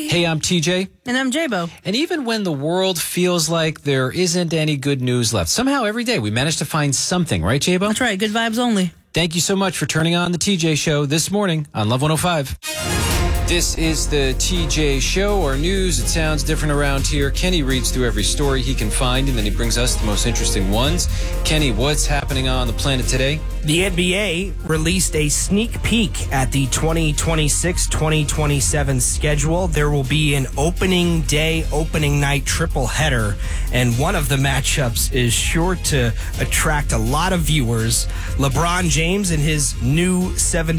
Hey, I'm TJ. And I'm J-Bo. And even when the world feels like there isn't any good news left, somehow every day we manage to find something, right, J-Bo? That's right. Good vibes only. Thank you so much for turning on the TJ Show this morning on Love 105. This is the TJ Show, or news. It sounds different around here. Kenny reads through every story he can find, and then he brings us the most interesting ones. Kenny, what's happening on the planet today? The NBA released a sneak peek at the 2026-2027 schedule. There will be an opening day, opening night triple header, and one of the matchups is sure to attract a lot of viewers. LeBron James and his new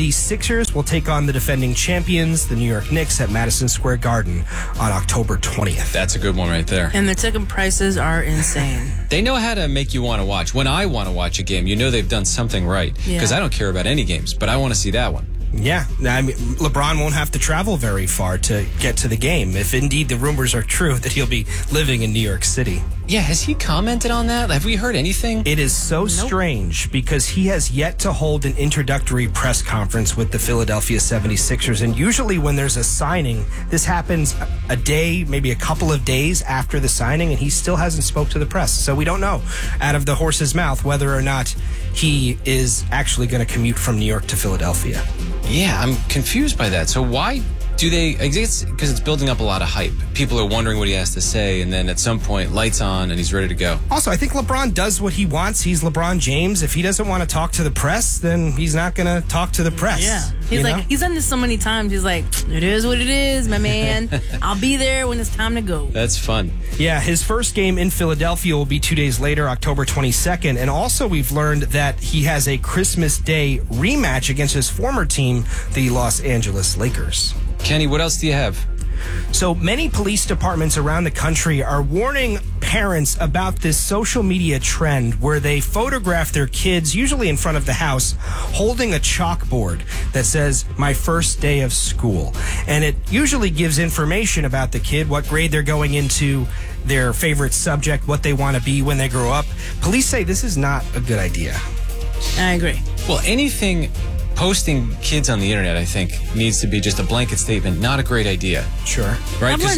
76ers will take on the defending champions, the New York Knicks, at Madison Square Garden on October 20th. That's a good one right there. And the ticket prices are insane. They know how to make you want to watch. When I want to watch a game, you know they've done something right. Because I don't care about any games, but I want to see that one. Yeah, I mean, LeBron won't have to travel very far to get to the game, if indeed the rumors are true that he'll be living in New York City. Yeah, has he commented on that? Have we heard anything? It is so strange because he has yet to hold an introductory press conference with the Philadelphia 76ers. And usually when there's a signing, this happens a day, maybe a couple of days after the signing, and he still hasn't spoke to the press. So we don't know out of the horse's mouth whether or not he is actually going to commute from New York to Philadelphia. Yeah, I'm confused by that. So why do they, I guess because it's building up a lot of hype. People are wondering what he has to say, and then at some point, lights on, and he's ready to go. Also, I think LeBron does what he wants. He's LeBron James. If he doesn't want to talk to the press, then he's not going to talk to the press. Yeah. He's like, he's done this so many times. He's like, it is what it is, my man. I'll be there when it's time to go. That's fun. Yeah, his first game in Philadelphia will be 2 days later, October 22nd. And also, we've learned that he has a Christmas Day rematch against his former team, the Los Angeles Lakers. Kenny, what else do you have? So many police departments around the country are warning parents about this social media trend where they photograph their kids, usually in front of the house, holding a chalkboard that says, "My first day of school." And it usually gives information about the kid, what grade they're going into, their favorite subject, what they want to be when they grow up. Police say this is not a good idea. I agree. Well, anything posting kids on the internet, I think, needs to be just a blanket statement. Not a great idea. Sure. Right? I've learned